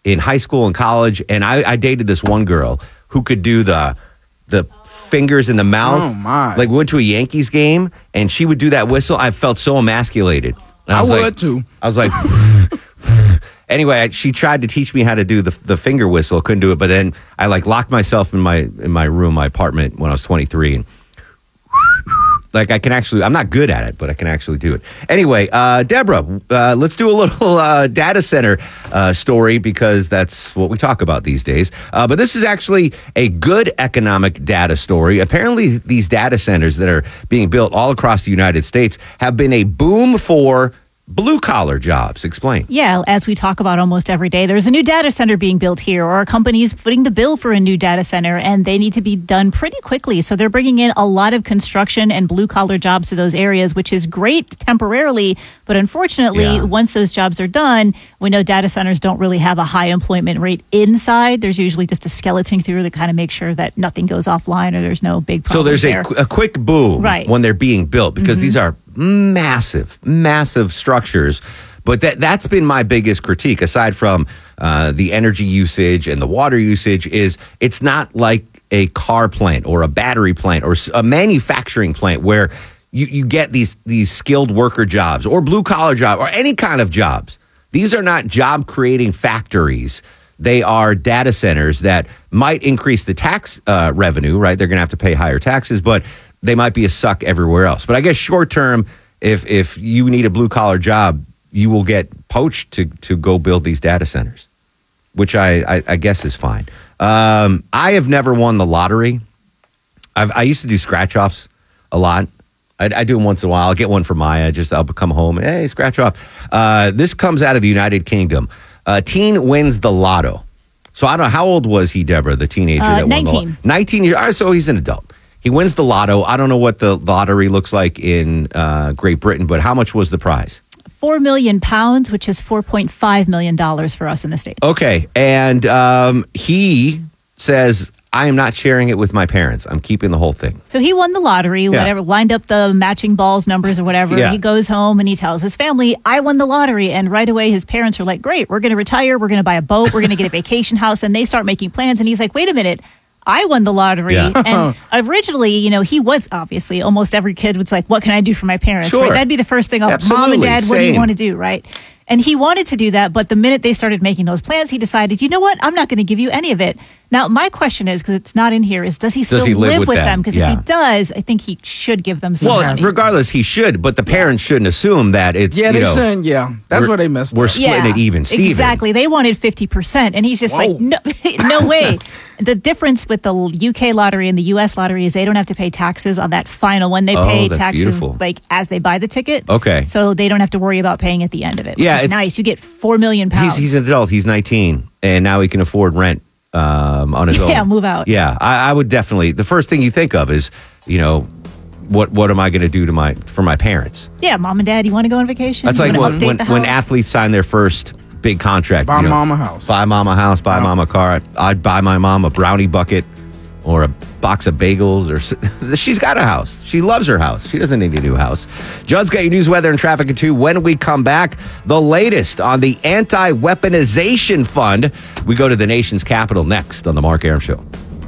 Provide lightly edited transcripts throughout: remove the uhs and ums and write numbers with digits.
in high school and college, and I dated this one girl who could do the fingers in the mouth. Oh, my. Like, we went to a Yankees game, and she would do that whistle. I felt so emasculated. And I was would, like, too. I was like... Anyway, she tried to teach me how to do the finger whistle. Couldn't do it, but then I like locked myself in my room, my apartment when I was 23, and like I can actually. I'm not good at it, but I can actually do it. Anyway, Deborah, let's do a little data center story because that's what we talk about these days. But this is actually a good economic data story. Apparently, these data centers that are being built all across the United States have been a boom for blue-collar jobs. Explain. Yeah, as we talk about almost every day, there's a new data center being built here, or a company's footing the bill for a new data center, and they need to be done pretty quickly. So they're bringing in a lot of construction and blue-collar jobs to those areas, which is great temporarily, but unfortunately, once those jobs are done, we know data centers don't really have a high employment rate inside. There's usually just a skeleton crew to kind of make sure that nothing goes offline or there's no big problems. So there's there. a quick boom when they're being built because these are massive structures. But that's been my biggest critique, aside from the energy usage and the water usage, is it's not like a car plant or a battery plant or a manufacturing plant where you get these skilled worker jobs or blue collar job or any kind of jobs. These are not job creating factories. They are data centers that might increase the tax revenue, right? They're going to have to pay higher taxes, but they might be a suck everywhere else. But I guess short term, if you need a blue collar job, you will get poached to go build these data centers, which I guess is fine. I have never won the lottery. I used to do scratch offs a lot. I do them once in a while. I'll get one for Maya. I'll come home. Hey, scratch off. This comes out of the United Kingdom. A teen wins the lotto. So I don't know. How old was he, Deborah, the teenager that won 19. the lotto? 19 years. All right, so he's an adult. He wins the lotto. I don't know what the lottery looks like in Great Britain, but how much was the prize? £4 million, which is $4.5 million for us in the States. Okay. And he says, I am not sharing it with my parents. I'm keeping the whole thing. So he won the lottery, whatever, lined up the matching balls, numbers or whatever. Yeah. He goes home and he tells his family, I won the lottery. And right away, his parents are like, great, we're going to retire. We're going to buy a boat. We're going to get a vacation house. And they start making plans. And he's like, wait a minute. I won the lottery. Yeah. And originally, he was obviously, almost every kid was like, what can I do for my parents? Sure. Right? That'd be the first thing. Mom and Absolutely. Dad, what do Same. you want to do? Right. And he wanted to do that. But the minute they started making those plans, he decided, you know what? I'm not going to give you any of it. Now, my question is, because it's not in here, is does he still live with them? Because if he does, I think he should give them some money. Regardless, he should, but the parents shouldn't assume that it's, Yeah, they shouldn't. Yeah, that's where they messed We're up. splitting it even, Steven. Exactly. They wanted 50%. And he's just like, no, no way. The difference with the UK lottery and the US lottery is they don't have to pay taxes on that final one. They pay that's taxes beautiful. like as they buy the ticket. Okay. So they don't have to worry about paying at the end of it. Yeah, Which is nice. You get £4 million. He's an adult. He's 19, and now he can afford rent on his own. Yeah, move out. Yeah, I would definitely. The first thing you think of is, what am I going to do for my parents? Yeah, mom and dad, you want to go on vacation? That's You like wanna update the when house? athletes sign their first big contract. Buy mom a house. Buy mom a house, buy mom a car. I'd buy my mom a brownie bucket or a box of bagels. Or she's got a house. She loves her house. She doesn't need a new house. Judd's got your news, weather, and traffic at 2. When we come back, the latest on the anti-weaponization fund. We go to the nation's capital next on the Mark Arum Show.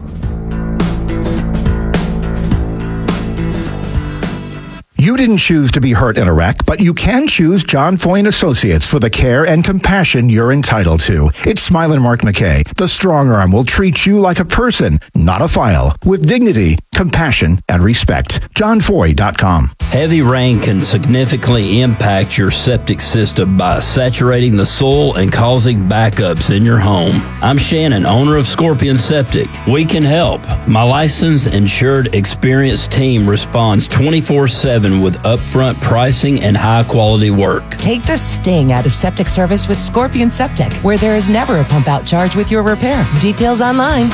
You didn't choose to be hurt in a wreck, but you can choose John Foy & Associates for the care and compassion you're entitled to. It's Smilin' Mark McKay. The strong arm will treat you like a person, not a file, with dignity, compassion, and respect. JohnFoy.com. Heavy rain can significantly impact your septic system by saturating the soil and causing backups in your home. I'm Shannon, owner of Scorpion Septic. We can help. My licensed, insured, experienced team responds 24/7 with upfront pricing and high-quality work. Take the sting out of septic service with Scorpion Septic, where there is never a pump-out charge with your repair. Details online.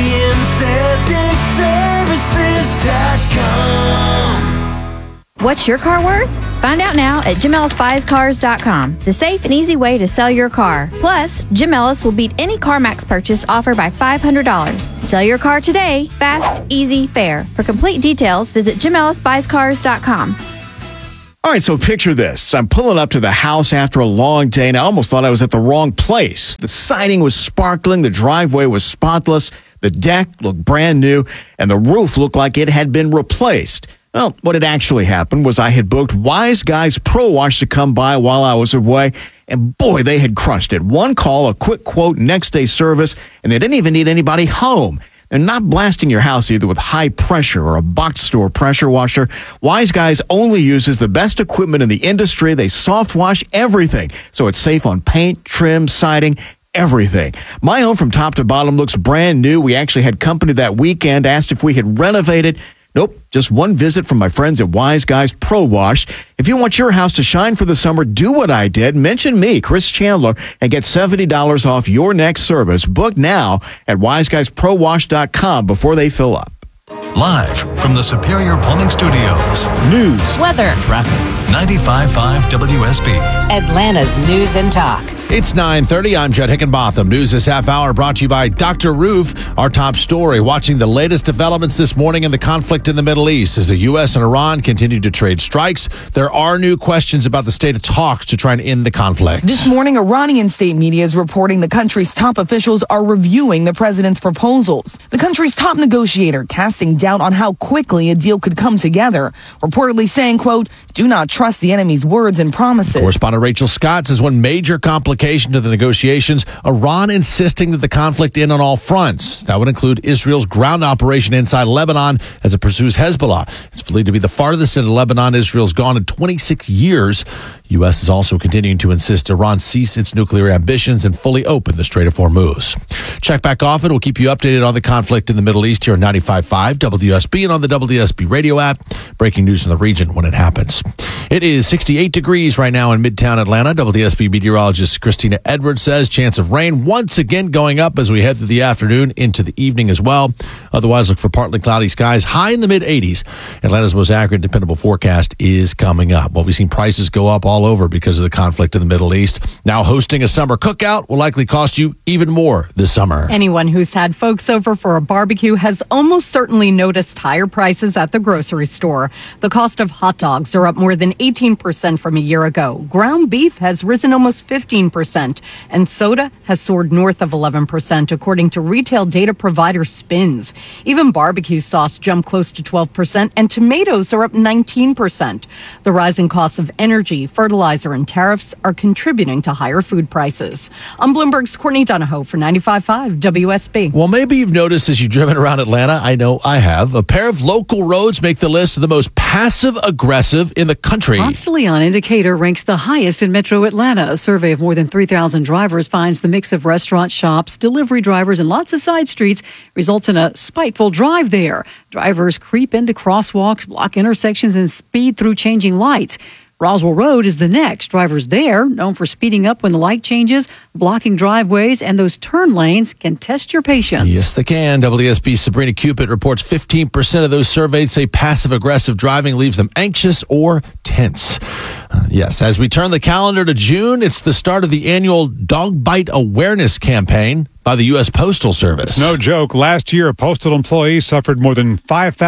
ScorpionSepticServices.com. What's your car worth? Find out now at JimEllisBuysCars.com, the safe and easy way to sell your car. Plus, Jim Ellis will beat any CarMax purchase offer by $500. Sell your car today, fast, easy, fair. For complete details, visit JimEllisBuysCars.com. All right, so picture this. I'm pulling up to the house after a long day, and I almost thought I was at the wrong place. The siding was sparkling, the driveway was spotless, the deck looked brand new, and the roof looked like it had been replaced. Well, what had actually happened was I had booked Wise Guys Pro Wash to come by while I was away, and boy, they had crushed it. One call, a quick quote, next day service, and they didn't even need anybody home. They're not blasting your house either with high pressure or a box store pressure washer. Wise Guys only uses the best equipment in the industry. They soft wash everything, so it's safe on paint, trim, siding, everything. My home from top to bottom looks brand new. We actually had company that weekend, asked if we had renovated. Nope, just one visit from my friends at Wise Guys Pro Wash. If you want your house to shine for the summer, do what I did. Mention me, Chris Chandler, and get $70 off your next service. Book now at wiseguysprowash.com before they fill up. Live from the Superior Plumbing Studios. News, weather, traffic. 95.5 WSB. Atlanta's News and Talk. It's 9:30. I'm Judd Hickenbotham. News this half hour brought to you by Dr. Roof. Our top story, watching the latest developments this morning in the conflict in the Middle East. As the U.S. and Iran continue to trade strikes, there are new questions about the state of talks to try and end the conflict. This morning, Iranian state media is reporting the country's top officials are reviewing the president's proposals. The country's top negotiator casting doubt on how quickly a deal could come together, reportedly saying, quote, do not trust the enemy's words and promises. Correspondent Rachel Scott says one major complication to the negotiations, Iran insisting that the conflict end on all fronts. That would include Israel's ground operation inside Lebanon as it pursues Hezbollah. It's believed to be the farthest into Lebanon Israel's gone in 26 years. U.S. is also continuing to insist Iran cease its nuclear ambitions and fully open the Strait of Hormuz. Check back often. We'll keep you updated on the conflict in the Middle East here on 95.5 WSB and on the WSB radio app. Breaking news in the region when it happens. It is 68 degrees right now in Midtown Atlanta. WSB meteorologist Christina Edwards says chance of rain once again going up as we head through the afternoon into the evening as well. Otherwise, look for partly cloudy skies, high in the mid-80s. Atlanta's most accurate, dependable forecast is coming up. Well, we've seen prices go up all over because of the conflict in the Middle East. Now hosting a summer cookout will likely cost you even more this summer. Anyone who's had folks over for a barbecue has almost certainly noticed higher prices at the grocery store. The cost of hot dogs are up more than 18% from a year ago. Ground beef has risen almost 15%, and soda has soared north of 11%, according to retail data provider Spins. Even barbecue sauce jumped close to 12%, and tomatoes are up 19%. The rising costs of energy, fertilizer, and tariffs are contributing to higher food prices. I'm Bloomberg's Courtney Donahoe for 95.5 WSB. Well, maybe you've noticed as you've driven around Atlanta, I know I have, a pair of local roads make the list of the most passive-aggressive in the country. Ponce de Leon Indicator ranks the highest in Metro Atlanta. A survey of more than 3,000 drivers finds the mix of restaurants, shops, delivery drivers, and lots of side streets results in a spiteful drive there. Drivers creep into crosswalks, block intersections, and speed through changing lights. Roswell Road is the next. Drivers there, known for speeding up when the light changes, blocking driveways, and those turn lanes, can test your patience. Yes, they can. WSB's Sabrina Cupid reports 15% of those surveyed say passive-aggressive driving leaves them anxious or tense. Yes, as we turn the calendar to June, it's the start of the annual Dog Bite Awareness Campaign by the U.S. Postal Service. It's no joke. Last year, a postal employee suffered more than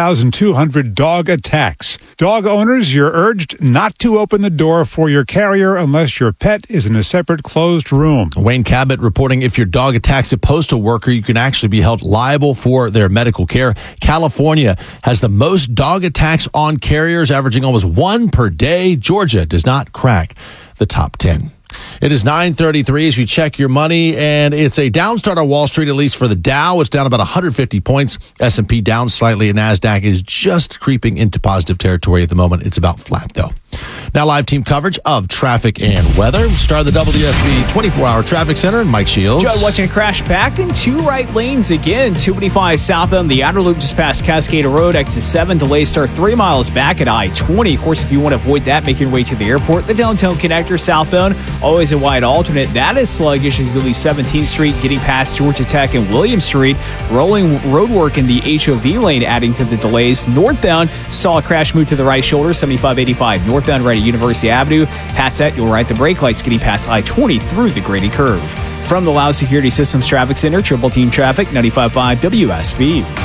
5,200 dog attacks. Dog owners, you're urged not to open the door for your carrier unless your pet is in a separate closed room. Wayne Cabot reporting if your dog attacks a postal worker, you can actually be held liable for their medical care. California has the most dog attacks on carriers, averaging almost one per day. Georgia does not crack the top 10. It is 9:33 as we check your money, and it's a down start on Wall Street, at least for the Dow. It's down about 150 points. S&P down slightly, and NASDAQ is just creeping into positive territory at the moment. It's about flat, though. Now, live team coverage of traffic and weather. Start of the WSB 24-hour traffic center, Mike Shields. Judd watching a crash back in two right lanes again. 285 southbound, the outer loop just past Cascade Road, exit 7. Delays start 3 miles back at I-20. Of course, if you want to avoid that, make your way to the airport. The downtown connector southbound, always a wide alternate. That is sluggish as you leave 17th Street, getting past Georgia Tech and Williams Street. Rolling road work in the HOV lane adding to the delays. Northbound, saw a crash move to the right shoulder, 75-85. Northbound right at University Avenue. Past that, you'll ride the brake lights getting past I-20 through the Grady Curve. From the Loud Security Systems Traffic Center, Triple Team Traffic, 95.5 WSB.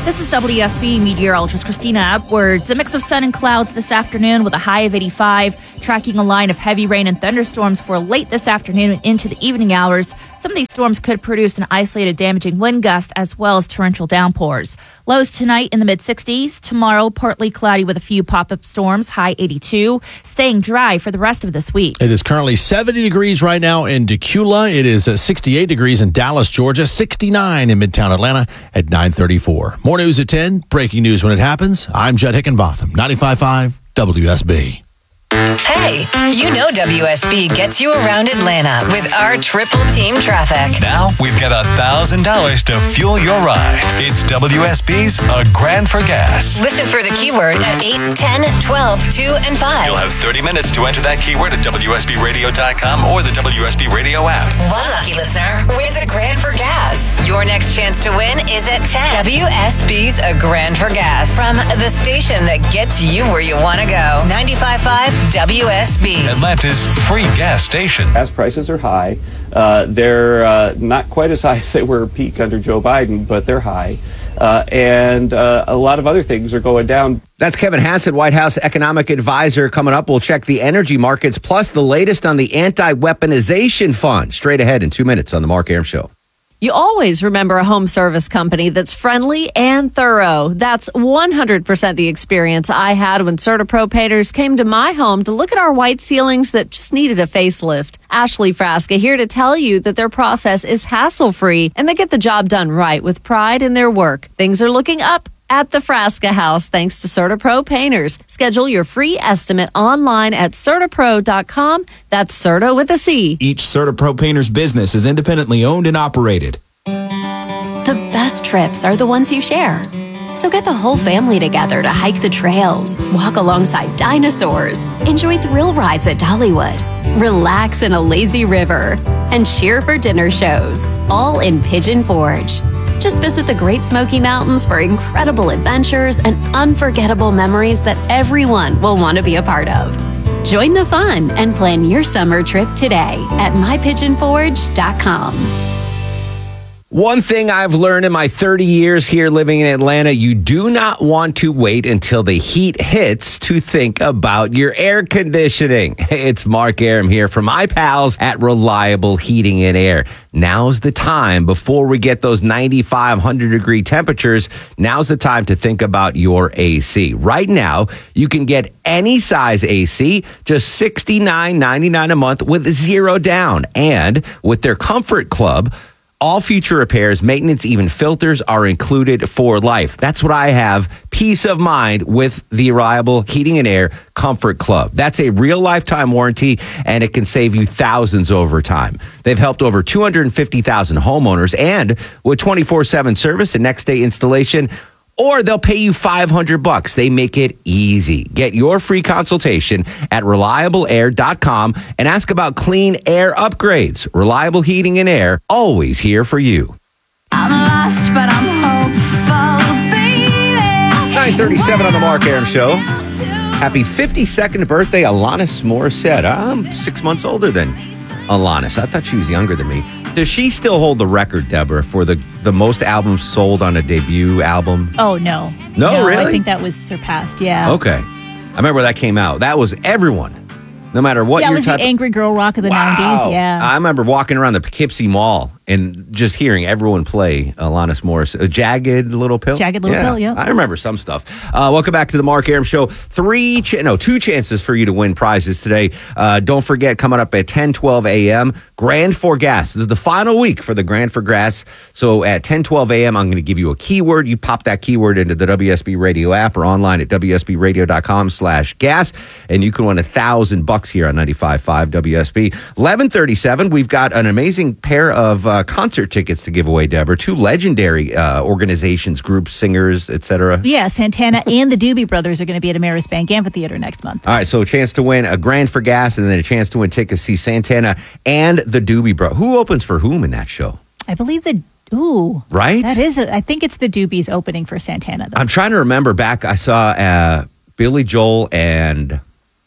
This is WSB meteorologist Christina Upwards. A mix of sun and clouds this afternoon with a high of 85, tracking a line of heavy rain and thunderstorms for late this afternoon and into the evening hours. Some of these storms could produce an isolated damaging wind gust as well as torrential downpours. Lows tonight in the mid-60s. Tomorrow, partly cloudy with a few pop-up storms, high 82. Staying dry for the rest of this week. It is currently 70 degrees right now in Decula. It is 68 degrees in Dallas, Georgia. 69 in Midtown Atlanta at 9:34. More news at 10. Breaking news when it happens. I'm Judd Hickenbotham, 95.5 WSB. Hey, you know WSB gets you around Atlanta with our triple team traffic. Now we've got $1,000 to fuel your ride. It's WSB's A Grand for Gas. Listen for the keyword at 8, 10, 12, 2, and 5. You'll have 30 minutes to enter that keyword at WSBRadio.com or the WSB Radio app. One lucky listener wins a grand for gas. Your next chance to win is at 10. WSB's A Grand for Gas. From the station that gets you where you want to go. 95.5 WSB. Atlanta's free gas station. Gas prices are high. They're not quite as high as they were peak under Joe Biden, but they're high. And a lot of other things are going down. That's Kevin Hassett, White House economic advisor. Coming up, we'll check the energy markets, plus the latest on the anti-weaponization fund. Straight ahead in 2 minutes on The Mark Arum Show. You always remember a home service company that's friendly and thorough. That's 100% the experience I had when CertaPro Painters came to my home to look at our white ceilings that just needed a facelift. Ashley Frasca here to tell you that their process is hassle-free and they get the job done right with pride in their work. Things are looking up at the Frasca House, thanks to CertaPro Painters. Schedule your free estimate online at CertaPro.com. That's Certa with a C. Each CertaPro Painters business is independently owned and operated. The best trips are the ones you share. So get the whole family together to hike the trails, walk alongside dinosaurs, enjoy thrill rides at Dollywood, relax in a lazy river, and cheer for dinner shows, all in Pigeon Forge. Just visit the Great Smoky Mountains for incredible adventures and unforgettable memories that everyone will want to be a part of. Join the fun and plan your summer trip today at mypigeonforge.com. One thing I've learned in my 30 years here living in Atlanta, you do not want to wait until the heat hits to think about your air conditioning. Hey, it's Mark Arum here from my pals at Reliable Heating and Air. Now's the time before we get those 95, 100-degree temperatures. Now's the time to think about your AC. Right now, you can get any size AC, just $69.99 a month with zero down. And with their Comfort Club, all future repairs, maintenance, even filters are included for life. That's what I have. Peace of mind with the Reliable Heating and Air Comfort Club. That's a real lifetime warranty, and it can save you thousands over time. They've helped over 250,000 homeowners, and with 24/7 service and next day installation, or they'll pay you $500. They make it easy. Get your free consultation at reliableair.com and ask about clean air upgrades. Reliable Heating and Air, always here for you. I'm lost, but I'm hopeful, baby. 9:37 on the Mark Arum Show. Happy 52nd birthday, Alanis Morissette. I'm 6 months older than Alanis. I thought she was younger than me. Does she still hold the record, Deborah, for the most albums sold on a debut album? Oh, no. No, really? I think that was surpassed, yeah. Okay. I remember that came out. That was everyone. No matter what Yeah, it your was type the angry girl rock of the 90s, yeah. I remember walking around the Poughkeepsie Mall and just hearing everyone play Alanis Morissette. A Jagged Little Pill? Jagged Little Pill, yeah. I remember some stuff. Welcome back to the Mark Arum Show. Two chances for you to win prizes today. Don't forget, coming up at 10:12 a.m., Grand for Gas. This is the final week for the Grand for Gas. So at 10:12 a.m., I'm going to give you a keyword. You pop that keyword into the WSB Radio app or online at WSBRadio.com/gas, and you can win $1,000 here on 95.5 WSB. 11:37, we've got an amazing pair of concert tickets to give away, Deborah. Two legendary organizations, groups, singers, etc. Yeah, Santana and the Doobie Brothers are going to be at Ameris Bank Amphitheater next month. All right, so a chance to win a Grand for Gas and then a chance to win tickets to see Santana and the Doobie Brothers. Who opens for whom in that show? I believe right? That is, I think it's the Doobies opening for Santana, though. I'm trying to remember back, I saw Billy Joel and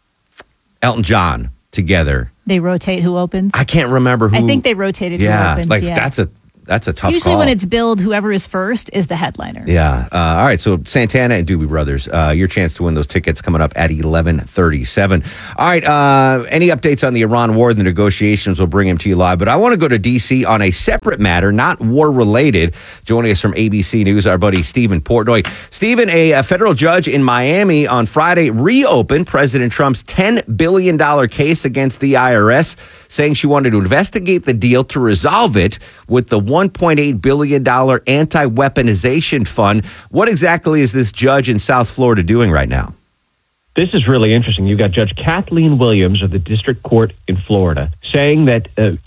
Elton John together. They rotate who opens? I can't remember who. I think they rotated who opens. That's That's a tough Usually call. when it's billed, whoever is first is the headliner. Yeah. All right. So Santana and Doobie Brothers, your chance to win those tickets coming up at 11:37. All right. Any updates on the Iran war? The negotiations will bring them to you live. But I want to go to D.C. on a separate matter, not war related. Joining us from ABC News, our buddy Stephen Portnoy. Stephen, a federal judge in Miami on Friday reopened President Trump's $10 billion case against the IRS, saying she wanted to investigate the deal to resolve it with the $1.8 billion anti-weaponization fund. What exactly is this judge in South Florida doing right now? This is really interesting. You've got Judge Kathleen Williams of the District Court in Florida saying that,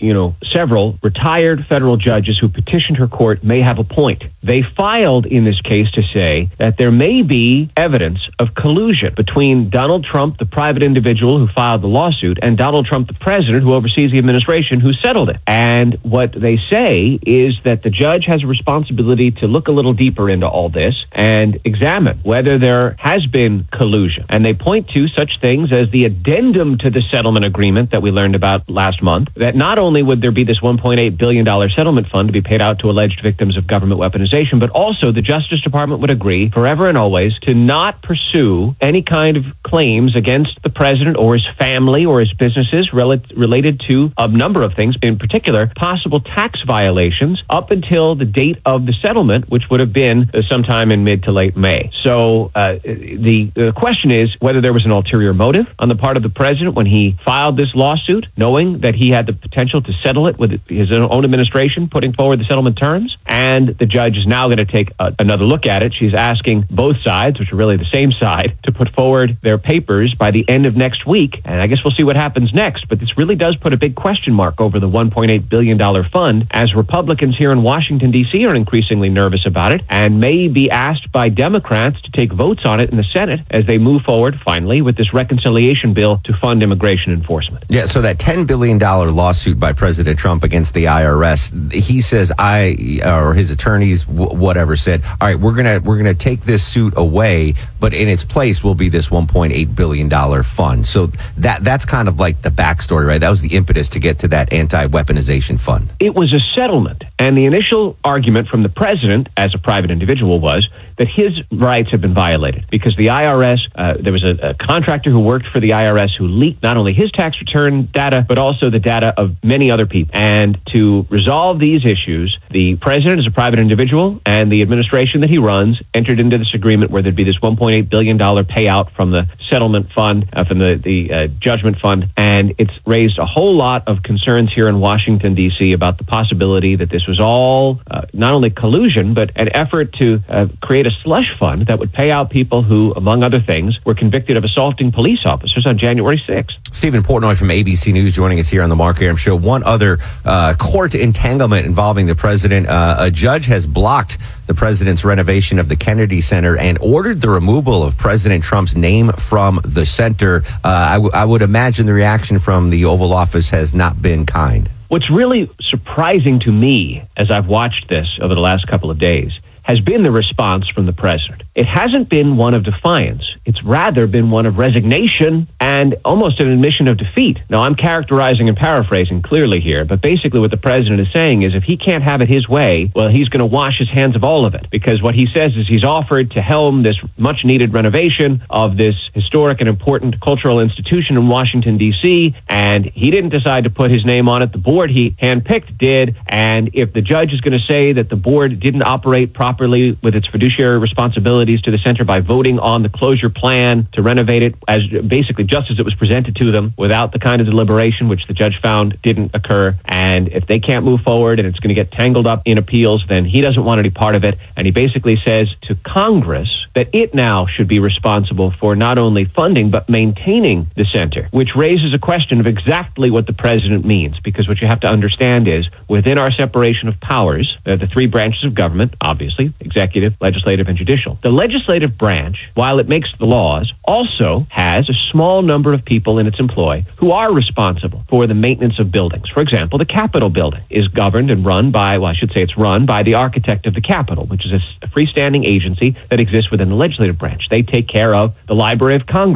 several retired federal judges who petitioned her court may have a point. They filed in this case to say that there may be evidence of collusion between Donald Trump, the private individual who filed the lawsuit, and Donald Trump, the president who oversees the administration who settled it. And what they say is that the judge has a responsibility to look a little deeper into all this and examine whether there has been collusion. And they point to such things as the addendum to the settlement agreement that we learned about last month, that not only would there be this $1.8 billion settlement fund to be paid out to alleged victims of government weaponization, but also the Justice Department would agree forever and always to not pursue any kind of claims against the president or his family or his businesses related to a number of things, in particular possible tax violations up until the date of the settlement, which would have been sometime in mid to late May. So the question is whether there was an ulterior motive on the part of the president when he filed this lawsuit, knowing that he had the potential to settle it with his own administration, putting forward the settlement terms. And the judge is now going to take another look at it. She's asking both sides, which are really the same side, to put forward their papers by the end of next week. And I guess we'll see what happens next. But this really does put a big question mark over the $1.8 billion fund, as Republicans here in Washington, D.C. are increasingly nervous about it and may be asked by Democrats to take votes on it in the Senate as they move forward finally with this reconciliation bill to fund immigration enforcement. Yeah, so that $10 billion lawsuit by President Trump against the IRS, he says or his attorneys, whatever, said, all right, we're gonna take this suit away, but in its place will be this $1.8 billion fund. So that's kind of like the backstory, right? That was the impetus to get to that anti-weaponization fund. It was a settlement, and the initial argument from the president as a private individual was that his rights have been violated because the IRS, there was a contractor who worked for the IRS who leaked not only his tax return data, but also the data of many other people. And to resolve these issues, the president is a private individual, and the administration that he runs entered into this agreement where there'd be this $1.8 billion payout from the settlement fund, from the judgment fund. And it's raised a whole lot of concerns here in Washington, D.C. about the possibility that this was all not only collusion, but an effort to create a slush fund that would pay out people who, among other things, were convicted of assaulting police officers on January 6th. Stephen Portnoy from ABC News joining us here on the Mark Arum Show. One other court entanglement involving the president. A judge has blocked the president's renovation of the Kennedy Center and ordered the removal of President Trump's name from the center. I would imagine the reaction from the Oval Office has not been kind. What's really surprising to me as I've watched this over the last couple of days has been the response from the president. It hasn't been one of defiance. It's rather been one of resignation and almost an admission of defeat. Now, I'm characterizing and paraphrasing clearly here, but basically what the president is saying is if he can't have it his way, well, he's going to wash his hands of all of it. Because what he says is he's offered to helm this much-needed renovation of this historic and important cultural institution in Washington, D.C., and he didn't decide to put his name on it. The board he handpicked did, and if the judge is going to say that the board didn't operate properly with its fiduciary responsibilities to the center by voting on the closure plan to renovate it as basically just as it was presented to them without the kind of deliberation which the judge found didn't occur. And if they can't move forward and it's going to get tangled up in appeals, then he doesn't want any part of it. And he basically says to Congress that it now should be responsible for not only funding but maintaining the center, which raises a question of exactly what the president means. Because what you have to understand is within our separation of powers, there are the three branches of government, obviously, executive, legislative, and judicial. The legislative branch, while it makes the laws, also has a small number of people in its employ who are responsible for the maintenance of buildings. For example, the Capitol building is governed and run by, well, I should say it's run by the architect of the Capitol, which is a freestanding agency that exists within the legislative branch. They take care of the Library of Congress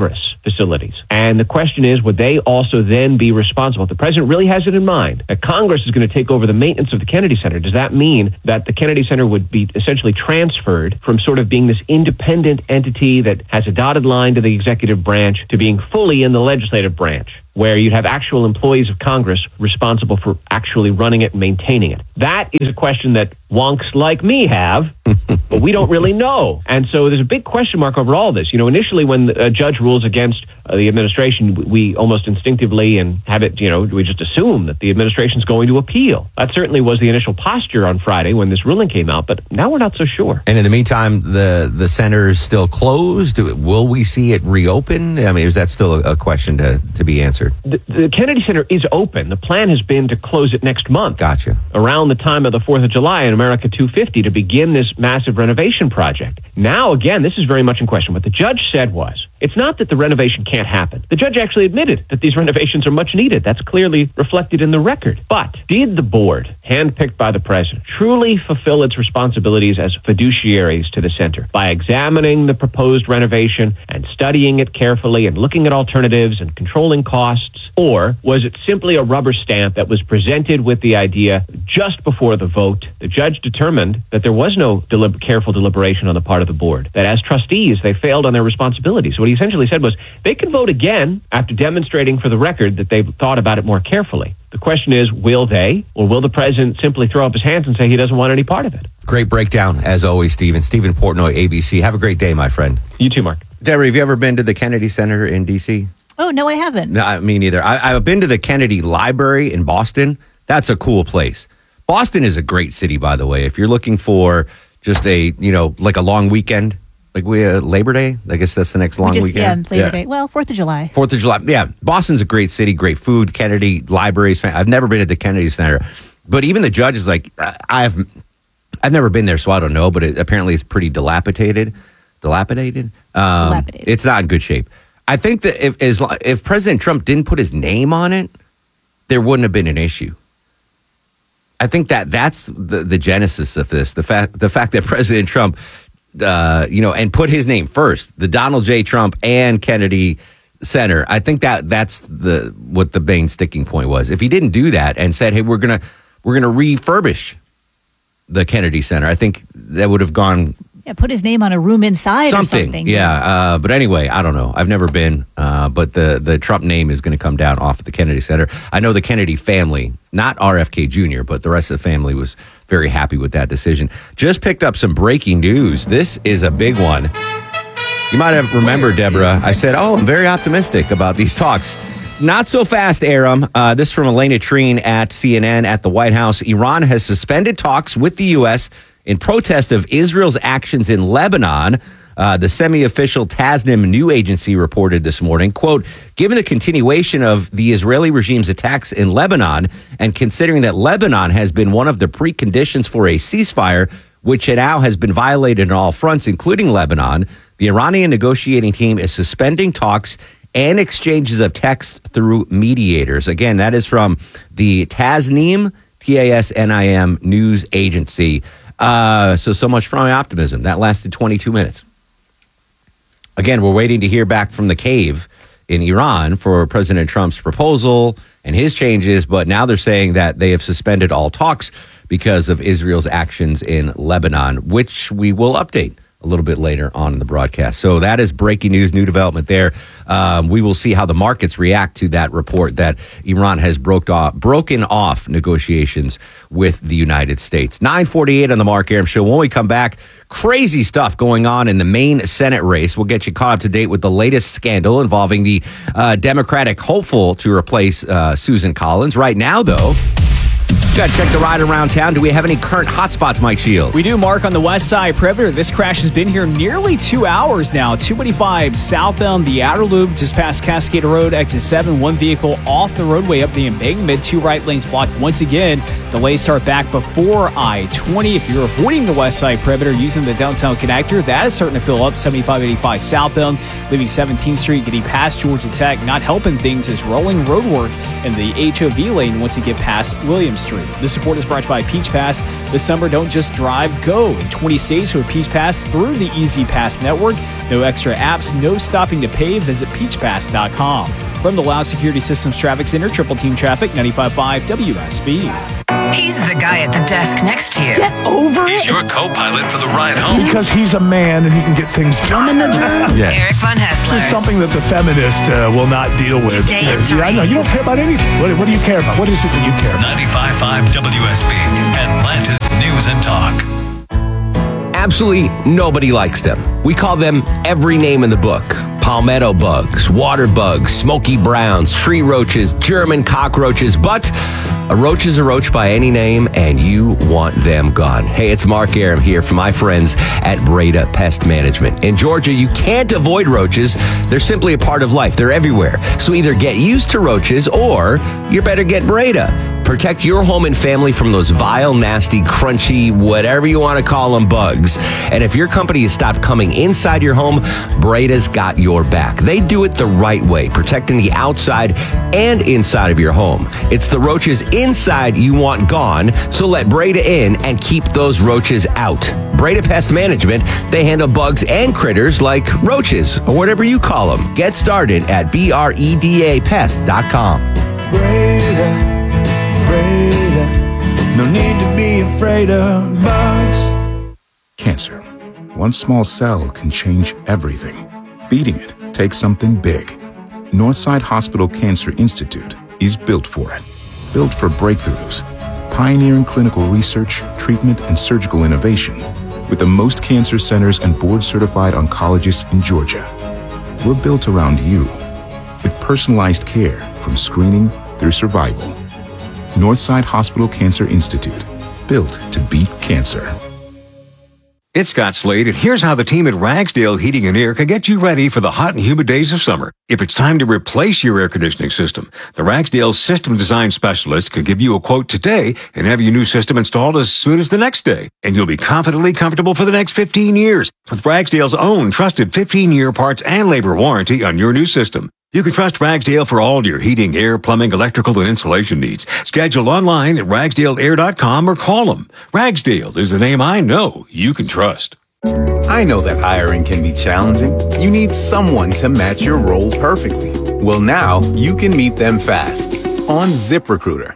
facilities. And the question is, would they also then be responsible? If the president really has it in mind that Congress is going to take over the maintenance of the Kennedy Center, does that mean that the Kennedy Center would be essentially transferred from sort of being this independent entity that has a dotted line to the executive branch to being fully in the legislative branch, where you'd have actual employees of Congress responsible for actually running it and maintaining it? That is a question that wonks like me have, but we don't really know. And so there's a big question mark over all this. Initially when a judge rules against the administration, we almost instinctively and have it, we just assume that the administration's going to appeal. That certainly was the initial posture on Friday when this ruling came out, but now we're not so sure. And in the meantime, the center is still closed. Will we see it reopen? I mean, is that still a question to be answered? The Kennedy Center is open. The plan has been to close it next month. Gotcha. Around the time of the 4th of July in America 250 to begin this massive renovation project. Now, again, this is very much in question. What the judge said was, it's not that the renovation can't happen. The judge actually admitted that these renovations are much needed. That's clearly reflected in the record. But did the board, handpicked by the president, truly fulfill its responsibilities as fiduciaries to the center by examining the proposed renovation and studying it carefully and looking at alternatives and controlling costs? Or was it simply a rubber stamp that was presented with the idea just before the vote? The judge determined that there was no careful deliberation on the part of the board, that as trustees, they failed on their responsibilities. So what he essentially said was they can vote again after demonstrating for the record that they've thought about it more carefully. The question is, will they, or will the president simply throw up his hands and say he doesn't want any part of it? Great breakdown, as always, Stephen. Stephen Portnoy, ABC. Have a great day, my friend. You too, Mark. Deborah, have you ever been to the Kennedy Center in D.C.? Oh, no, I haven't. No, me neither. I've been to the Kennedy Library in Boston. That's a cool place. Boston is a great city, by the way. If you're looking for just a, like a long weekend, like Labor Day, I guess that's the next long weekend. Yeah, Labor Day. Well, 4th of July. 4th of July. Yeah, Boston's a great city, great food. Kennedy Libraries. I've never been to the Kennedy Center, but even the judge is like, I've never been there, so I don't know. But apparently, it's pretty dilapidated. Dilapidated. It's not in good shape. I think that if President Trump didn't put his name on it, there wouldn't have been an issue. I think that's the genesis of this. The fact that President Trump, and put his name first, the Donald J. Trump and Kennedy Center. I think that's what the main sticking point was. If he didn't do that and said, "Hey, we're gonna refurbish the Kennedy Center," I think that would have gone. Yeah, put his name on a room inside or something. Yeah. But anyway, I don't know. I've never been, but the Trump name is going to come down off of the Kennedy Center. I know the Kennedy family, not RFK Jr., but the rest of the family was very happy with that decision. Just picked up some breaking news. This is a big one. You might have remembered, Deborah, I said, I'm very optimistic about these talks. Not so fast, Aram. This from Elena Treen at CNN at the White House. Iran has suspended talks with the U.S. in protest of Israel's actions in Lebanon. The semi-official Tasnim news agency reported this morning, quote, given the continuation of the Israeli regime's attacks in Lebanon and considering that Lebanon has been one of the preconditions for a ceasefire, which now has been violated on all fronts, including Lebanon, the Iranian negotiating team is suspending talks and exchanges of text through mediators. Again, that is from the Tasnim, Tasnim news agency. So much for my optimism. That lasted 22 minutes. Again, we're waiting to hear back from the cave in Iran for President Trump's proposal and his changes, but now they're saying that they have suspended all talks because of Israel's actions in Lebanon, which we will update a little bit later on in the broadcast. So that is breaking news, new development there. We will see how the markets react to that report that Iran has broken off negotiations with the United States. 9:48 on the Mark Arum Show. When we come back, crazy stuff going on in the Maine Senate race. We'll get you caught up to date with the latest scandal involving the Democratic hopeful to replace Susan Collins. Right now, though, got to check the ride around town. Do we have any current hotspots, Mike Shields? We do, Mark, on the west side perimeter. This crash has been here nearly 2 hours now. 225 southbound the outer loop, just past Cascade Road, exit 7. One vehicle off the roadway up the embankment. 2 right lanes blocked once again. Delays start back before I-20. If you're avoiding the west side perimeter using the downtown connector, that is starting to fill up. 7585 southbound, leaving 17th Street, getting past Georgia Tech. Not helping things is rolling road work in the HOV lane once you get past William Street. This support is brought to you by Peach Pass. This summer, don't just drive, go. In 20 states with Peach Pass through the Easy Pass network. No extra apps, no stopping to pay. Visit peachpass.com. From the Loud Security Systems Traffic Center, Triple Team Traffic, 95.5 WSB. He's the guy at the desk next to you. Get over it. He's your co-pilot for the ride home. Because he's a man and he can get things done. Yes. Eric Von Hessler. This is something that the feminist will not deal with. Today at 3. I know. You don't care about anything. What do you care about? What is it that you care about? 95.5 WSB, Atlanta's News and Talk. Absolutely nobody likes them. We call them every name in the book. Palmetto bugs, water bugs, smoky browns, tree roaches, German cockroaches, but a roach is a roach by any name, and you want them gone. Hey, it's Mark Aram here from my friends at Breda Pest Management. In Georgia, you can't avoid roaches. They're simply a part of life. They're everywhere. So either get used to roaches or you better get Breda. Protect your home and family from those vile, nasty, crunchy, whatever you want to call them, bugs. And if your company has stopped coming inside your home, Breda's got your back. They do it the right way, protecting the outside and inside of your home. It's the roaches inside you want gone, so let Breda in and keep those roaches out. Breda Pest Management, they handle bugs and critters like roaches or whatever you call them. Get started at BREDAPest.com. Breda. No need to be afraid of bugs. Cancer. One small cell can change everything. Beating it takes something big. Northside Hospital Cancer Institute is built for it. Built for breakthroughs, pioneering clinical research, treatment, and surgical innovation, with the most cancer centers and board-certified oncologists in Georgia. We're built around you, with personalized care from screening through survival. Northside Hospital Cancer Institute, built to beat cancer. It's Scott Slade, and here's how the team at Ragsdale Heating and Air can get you ready for the hot and humid days of summer. If it's time to replace your air conditioning system, the Ragsdale System Design Specialist can give you a quote today and have your new system installed as soon as the next day. And you'll be confidently comfortable for the next 15 years with Ragsdale's own trusted 15-year parts and labor warranty on your new system. You can trust Ragsdale for all your heating, air, plumbing, electrical, and insulation needs. Schedule online at ragsdaleair.com or call them. Ragsdale is the name I know you can trust. I know that hiring can be challenging. You need someone to match your role perfectly. Well, now you can meet them fast on ZipRecruiter.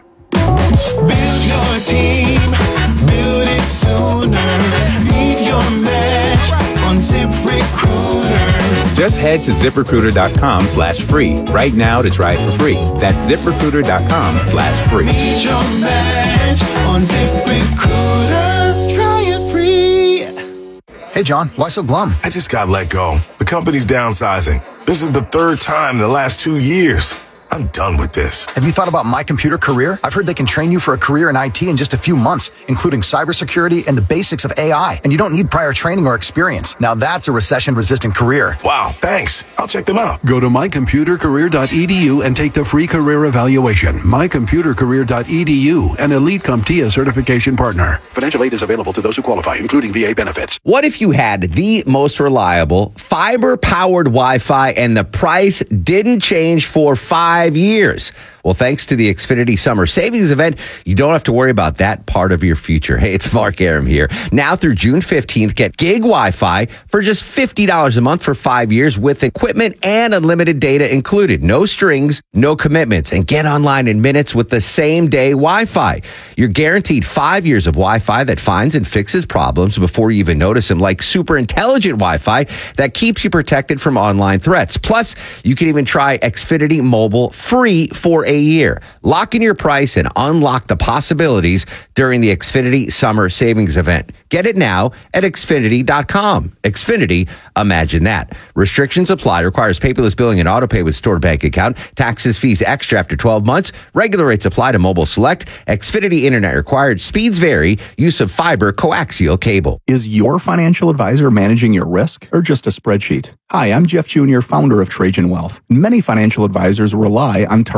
Build your team, build it sooner. Meet your match on ZipRecruiter. Just head to ZipRecruiter.com/free right now to try it for free. That's ZipRecruiter.com/free. Meet your match on ZipRecruiter. Try it free. Hey, John, why so glum? I just got let go. The company's downsizing. This is the third time in the last 2 years. I'm done with this. Have you thought about My Computer Career? I've heard they can train you for a career in IT in just a few months, including cybersecurity and the basics of AI. And you don't need prior training or experience. Now that's a recession-resistant career. Wow, thanks. I'll check them out. Go to mycomputercareer.edu and take the free career evaluation. mycomputercareer.edu, an elite CompTIA certification partner. Financial aid is available to those who qualify, including VA benefits. What if you had the most reliable fiber-powered Wi-Fi and the price didn't change for 5 years? Well, thanks to the Xfinity Summer Savings Event, you don't have to worry about that part of your future. Hey, it's Mark Aram here. Now through June 15th, get gig Wi-Fi for just $50 a month for 5 years with equipment and unlimited data included. No strings, no commitments, and get online in minutes with the same day Wi-Fi. You're guaranteed 5 years of Wi-Fi that finds and fixes problems before you even notice them, like super intelligent Wi-Fi that keeps you protected from online threats. Plus, you can even try Xfinity Mobile free for a year. Lock in your price and unlock the possibilities during the Xfinity Summer Savings Event. Get it now at Xfinity.com. Xfinity, imagine that. Restrictions apply. Requires paperless billing and autopay with stored bank account. Taxes, fees extra after 12 months. Regular rates apply to Mobile Select. Xfinity Internet required. Speeds vary. Use of fiber coaxial cable. Is your financial advisor managing your risk or just a spreadsheet? Hi, I'm Jeff Jr., founder of Trajan Wealth. Many financial advisors rely on target date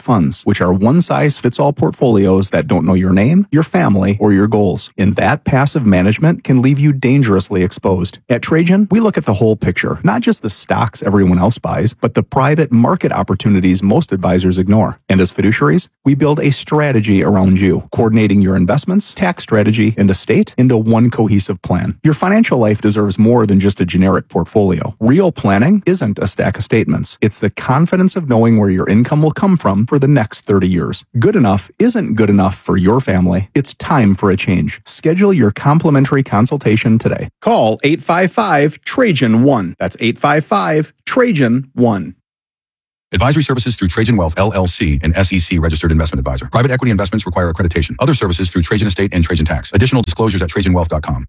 funds, which are one-size-fits-all portfolios that don't know your name, your family, or your goals. And that passive management can leave you dangerously exposed. At Trajan, we look at the whole picture, not just the stocks everyone else buys, but the private market opportunities most advisors ignore. And as fiduciaries, we build a strategy around you, coordinating your investments, tax strategy, and estate into one cohesive plan. Your financial life deserves more than just a generic portfolio. Real planning isn't a stack of statements. It's the confidence of knowing where your income will come from for the next 30 years. Good enough isn't good enough for your family. It's time for a change. Schedule your complimentary consultation today. Call 855-TRAJAN-1. That's 855-TRAJAN-1. Advisory services through Trajan Wealth, LLC, an SEC registered investment advisor. Private equity investments require accreditation. Other services through Trajan Estate and Trajan Tax. Additional disclosures at TrajanWealth.com.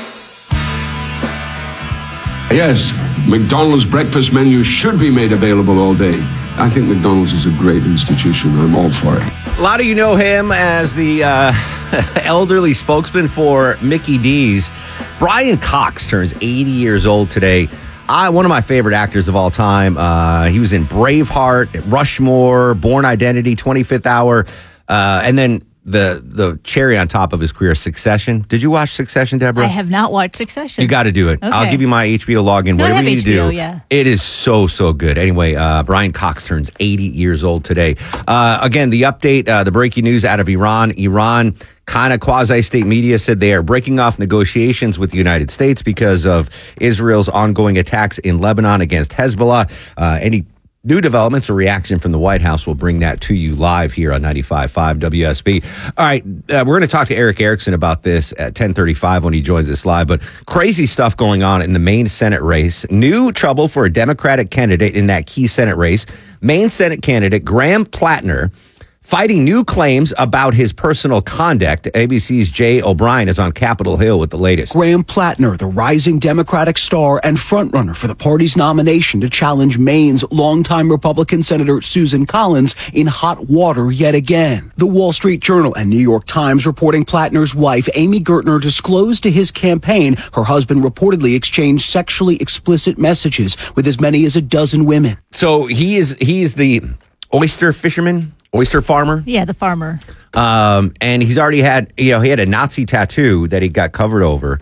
Yes, McDonald's breakfast menu should be made available all day. I think McDonald's is a great institution. I'm all for it. A lot of you know him as the elderly spokesman for Mickey D's. Brian Cox turns 80 years old today. One of my favorite actors of all time. He was in Braveheart, Rushmore, Born Identity, 25th Hour, and then the cherry on top of his career, Succession. Did you watch Succession, Deborah? I have not watched Succession. You got to do it. Okay. I'll give you my HBO login. No, whatever you need HBO, to do. yeah. It is so good. Anyway, Brian Cox turns 80 years old today. Again, the update, the breaking news out of Iran. Iran, kind of quasi-state media said they are breaking off negotiations with the United States because of Israel's ongoing attacks in Lebanon against Hezbollah. Any new developments or reaction from the White House, will bring that to you live here on 95.5 WSB. All right, we're going to talk to Eric Erickson about this at 10:35 when he joins us live, but crazy stuff going on in the Maine Senate race. New trouble for a Democratic candidate in that key Senate race. Maine Senate candidate Graham Plattner fighting new claims about his personal conduct. ABC's Jay O'Brien is on Capitol Hill with the latest. Graham Plattner, the rising Democratic star and frontrunner for the party's nomination to challenge Maine's longtime Republican Senator Susan Collins, in hot water yet again. The Wall Street Journal and New York Times reporting Plattner's wife, Amy Gertner, disclosed to his campaign her husband reportedly exchanged sexually explicit messages with as many as a dozen women. So he is the oyster fisherman? Oyster farmer? Yeah, the farmer. And he's already had, he had a Nazi tattoo that he got covered over.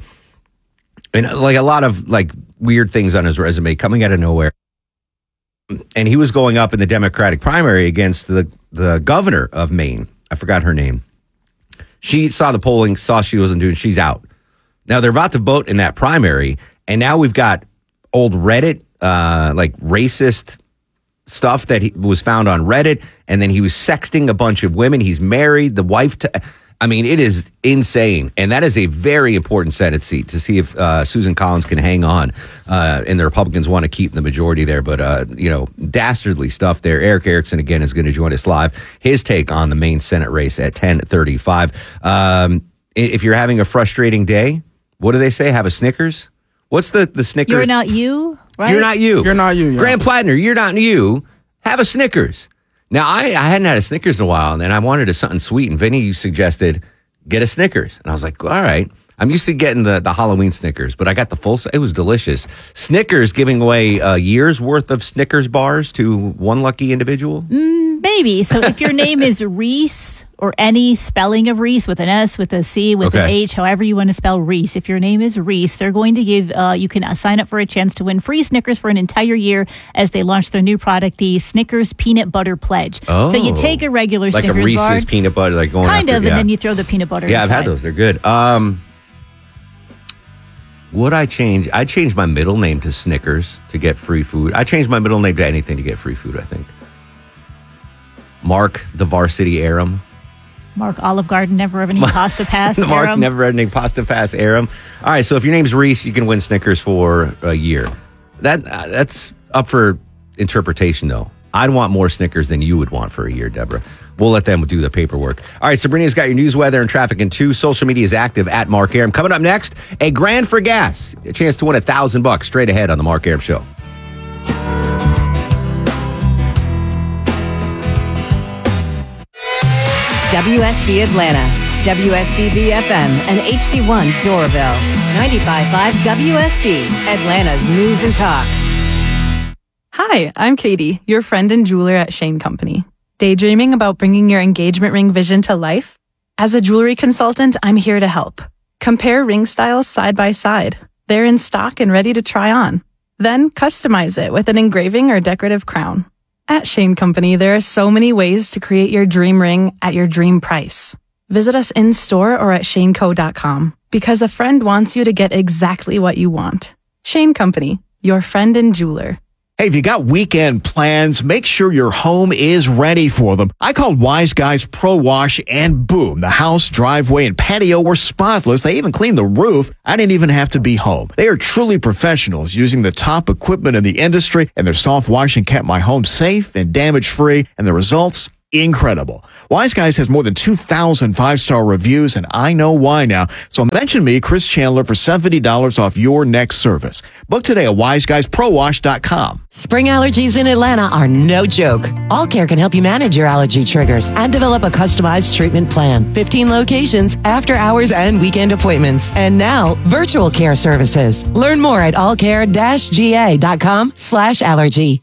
And like a lot of like weird things on his resume coming out of nowhere. And he was going up in the Democratic primary against the governor of Maine. I forgot her name. She saw the polling, saw she wasn't doing, she's out. Now they're about to vote in that primary. And now we've got old Reddit, like racist stuff that was found on Reddit, and then he was sexting a bunch of women. He's married, the wife it is insane. And that is a very important Senate seat to see if Susan Collins can hang on. And the Republicans want to keep the majority there. But, dastardly stuff there. Eric Erickson, again, is going to join us live. His take on the Maine Senate race at 10:35. If you're having a frustrating day, what do they say? Have a Snickers? What's the Snickers? You're not you, right? You're not you. You're not you. Yeah. Graham Plattner, you're not you. Have a Snickers. Now, I hadn't had a Snickers in a while, and then I wanted something sweet, and Vinny suggested get a Snickers. And I was like, all right. I'm used to getting the Halloween Snickers, but I got the full. It was delicious. Snickers giving away a year's worth of Snickers bars to one lucky individual? Maybe. So if your name is Reese, or any spelling of Reese, with an S, with a C, with an H, however you want to spell Reese, if your name is Reese, they're going to give, you can sign up for a chance to win free Snickers for an entire year as they launch their new product, the Snickers Peanut Butter Pledge. Oh. So you take a regular like Snickers a Reese's bar, peanut butter, like going kind after, of, and then you throw the peanut butter inside. inside. I've had those. They're good. Would I change? I'd change my middle name to Snickers to get free food. I changed my middle name to anything to get free food, I think. Mark the Varsity Aram. Mark Olive Garden, never have any pasta pass. Mark Aram. never had any pasta pass. Aram. All right, so if your name's Reese, you can win Snickers for a year. That's up for interpretation, though. I'd want more Snickers than you would want for a year, Deborah. We'll let them do the paperwork. All right, Sabrina's got your news, weather, and traffic in 2. Social media is active at Mark Aram. Coming up next, a grand for gas. A chance to win $1,000 straight ahead on the Mark Aram Show. WSB Atlanta, WSB BFM, and HD1 Doraville. 95.5 WSB, Atlanta's News and Talk. Hi, I'm Katie, your friend and jeweler at Shane Company. Daydreaming about bringing your engagement ring vision to life? As a jewelry consultant, I'm here to help. Compare ring styles side by side. They're in stock and ready to try on. Then customize it with an engraving or decorative crown. At Shane Company, there are so many ways to create your dream ring at your dream price. Visit us in-store or at shaneco.com because a friend wants you to get exactly what you want. Shane Company, your friend and jeweler. Hey, if you got weekend plans, make sure your home is ready for them. I called Wise Guys Pro Wash and boom, the house, driveway, and patio were spotless. They even cleaned the roof. I didn't even have to be home. They are truly professionals using the top equipment in the industry, and their soft washing kept my home safe and damage-free, and the results, incredible. Wise Guys has more than 2,000 5-star reviews, and I know why now. So mention me, Chris Chandler, for $70 off your next service. Book today at wiseguysprowash.com. Spring allergies in Atlanta are no joke. All Care can help you manage your allergy triggers and develop a customized treatment plan. 15 locations, after hours and weekend appointments. And now, virtual care services. Learn more at allcare-ga.com/allergy.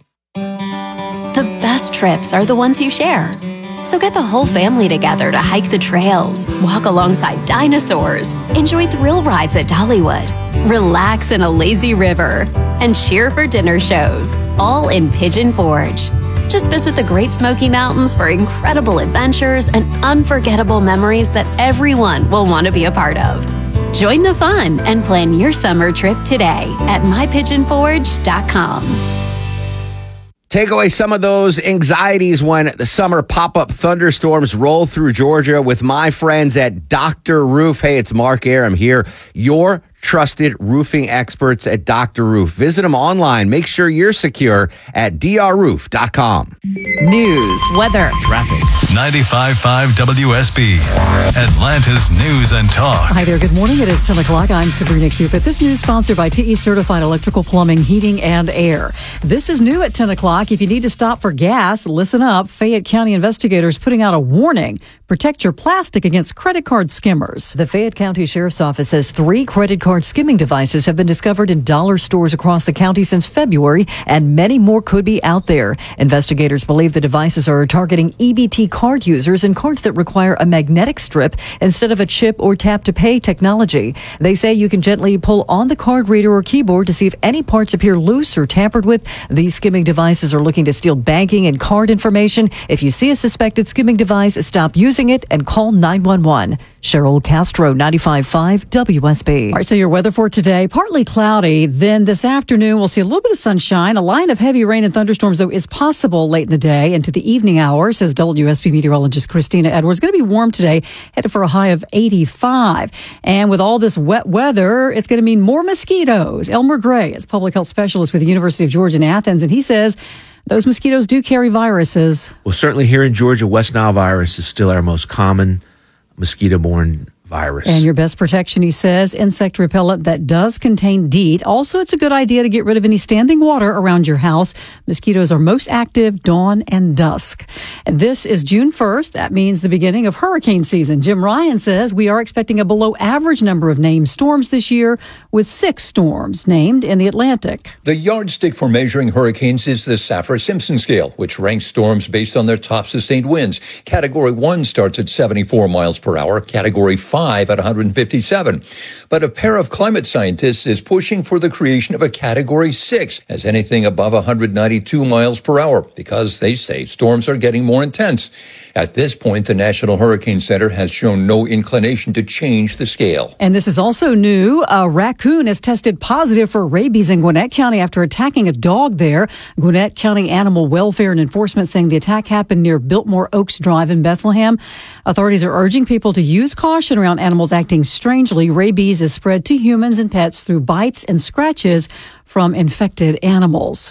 The best trips are the ones you share. So get the whole family together to hike the trails, walk alongside dinosaurs, enjoy thrill rides at Dollywood, relax in a lazy river, and cheer for dinner shows, all in Pigeon Forge. Just visit the Great Smoky Mountains for incredible adventures and unforgettable memories that everyone will want to be a part of. Join the fun and plan your summer trip today at mypigeonforge.com. Take away some of those anxieties when the summer pop-up thunderstorms roll through Georgia with my friends at Dr. Roof. Hey, it's Mark Arum here, your trusted roofing experts at Dr. Roof. Visit them online. Make sure you're secure at drroof.com. News, weather, traffic. 95.5 WSB, Atlanta's News and Talk. Hi there. Good morning. It is 10 o'clock. I'm Sabrina Cupid. This news sponsored by TE Certified Electrical Plumbing, Heating, and Air. This is new at 10 o'clock. If you need to stop for gas, listen up. Fayette County investigators putting out a warning. Protect your plastic against credit card skimmers. The Fayette County Sheriff's Office says 3 credit card skimming devices have been discovered in dollar stores across the county since February, and many more could be out there. Investigators believe the devices are targeting EBT card users and cards that require a magnetic strip instead of a chip or tap-to-pay technology. They say you can gently pull on the card reader or keyboard to see if any parts appear loose or tampered with. These skimming devices are looking to steal banking and card information. If you see a suspected skimming device, stop using it and call 911. Cheryl Castro, 95.5 WSB. All right, so your weather for today, partly cloudy. Then this afternoon, we'll see a little bit of sunshine. A line of heavy rain and thunderstorms, though, is possible late in the day into the evening hours, says WSB meteorologist Christina Edwards. Going to be warm today, headed for a high of 85. And with all this wet weather, it's going to mean more mosquitoes. Elmer Gray is public health specialist with the University of Georgia in Athens, and he says those mosquitoes do carry viruses. Well, certainly here in Georgia, West Nile virus is still our most common mosquito-borne virus. And your best protection, he says, insect repellent that does contain DEET. Also, it's a good idea to get rid of any standing water around your house. Mosquitoes are most active dawn and dusk. And this is June 1st. That means the beginning of hurricane season. Jim Ryan says we are expecting a below average number of named storms this year, with 6 storms named in the Atlantic. The yardstick for measuring hurricanes is the Saffir-Simpson scale, which ranks storms based on their top sustained winds. Category 1 starts at 74 miles per hour. Category 5 at 157. But a pair of climate scientists is pushing for the creation of a Category 6 as anything above 192 miles per hour because they say storms are getting more intense. At this point, the National Hurricane Center has shown no inclination to change the scale. And this is also new. A raccoon has tested positive for rabies in Gwinnett County after attacking a dog there. Gwinnett County Animal Welfare and Enforcement saying the attack happened near Biltmore Oaks Drive in Bethlehem. Authorities are urging people to use caution around animals acting strangely. Rabies is spread to humans and pets through bites and scratches from infected animals.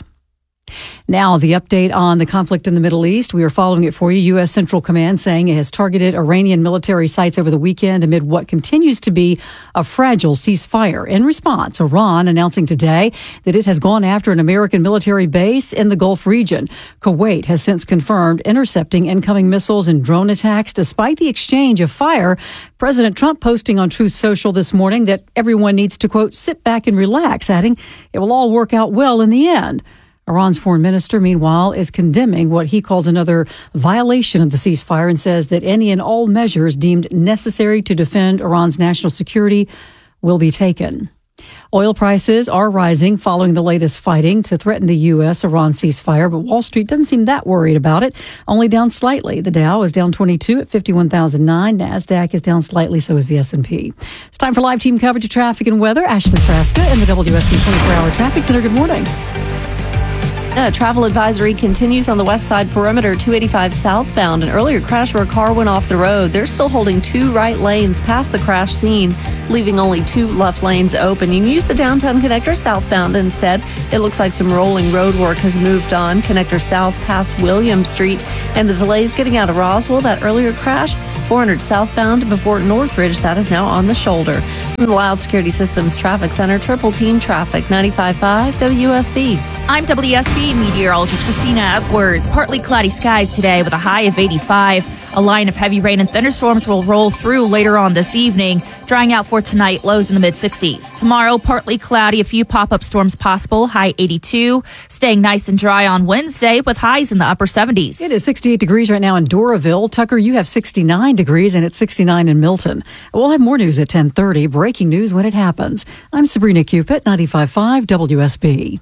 Now, the update on the conflict in the Middle East. We are following it for you. U.S. Central Command saying it has targeted Iranian military sites over the weekend amid what continues to be a fragile ceasefire. In response, Iran announcing today that it has gone after an American military base in the Gulf region. Kuwait has since confirmed intercepting incoming missiles and drone attacks despite the exchange of fire. President Trump posting on Truth Social this morning that everyone needs to, quote, sit back and relax, adding it will all work out well in the end. Iran's foreign minister, meanwhile, is condemning what he calls another violation of the ceasefire and says that any and all measures deemed necessary to defend Iran's national security will be taken. Oil prices are rising following the latest fighting to threaten the U.S.-Iran ceasefire, but Wall Street doesn't seem that worried about it, only down slightly. The Dow is down 22 at 51,009. NASDAQ is down slightly, so is the S&P. It's time for live team coverage of traffic and weather. Ashley Frasca in the WSB 24-hour Traffic Center. Good morning. A travel advisory continues on the west side perimeter, 285 southbound. An earlier crash where a car went off the road. They're still holding 2 right lanes past the crash scene, leaving only 2 left lanes open. You can use the downtown connector southbound instead. It looks like some rolling road work has moved on. Connector south past William Street, and the delays getting out of Roswell. That earlier crash, 400 southbound before Northridge. That is now on the shoulder. From the Loud Security Systems Traffic Center, Triple Team Traffic, 95.5 WSB. I'm WSB meteorologist Christina Edwards. Partly cloudy skies today with a high of 85. A line of heavy rain and thunderstorms will roll through later on this evening, drying out for tonight, lows in the mid-60s. Tomorrow, partly cloudy, a few pop-up storms possible, high 82. Staying nice and dry on Wednesday with highs in the upper 70s. It is 68 degrees right now in Doraville. Tucker, you have 69 degrees, and it's 69 in Milton. We'll have more news at 10:30. Breaking news when it happens. I'm Sabrina Cupid, 95.5 WSB.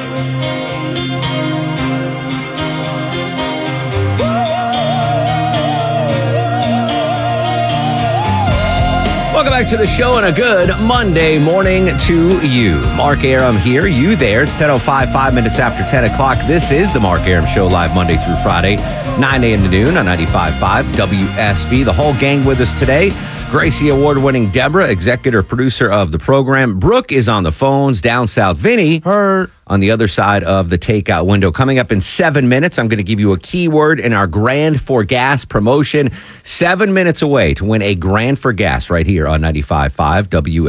Welcome back to the show and a good Monday morning to you. Mark Aram here, you there. It's 10:05, 5 minutes after 10 o'clock. This is the Mark Aram Show, live Monday through Friday, 9 a.m. to noon on 95.5 WSB. The whole gang with us today. Gracie Award-winning Deborah, executive producer of the program. Brooke is on the phones down south. Vinny, her on the other side of the takeout window. Coming up in 7 minutes, I'm going to give you a keyword in our Grand for Gas promotion. 7 minutes away to win a Grand for Gas right here on 95.5